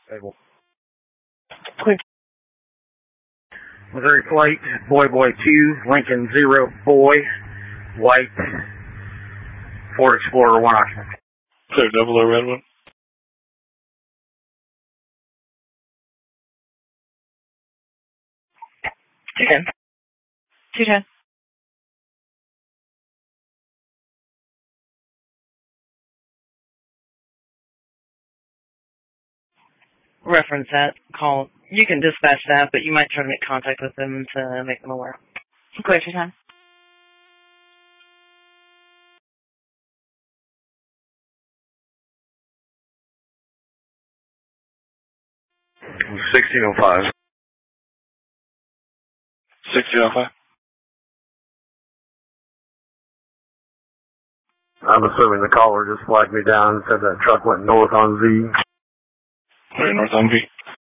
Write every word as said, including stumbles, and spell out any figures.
Stable. Clear. Missouri Flight, Boy Boy two, Lincoln zero, Boy, White, Ford Explorer one occupant. Clear, double O, red one. two ten. two ten. Reference that. Call. You can dispatch that, but you might try to make contact with them to make them aware. Clear, two ten. sixteen oh five. sixteen oh five. I'm assuming the caller just flagged me down and said that truck went north on Z. Clear, north on V.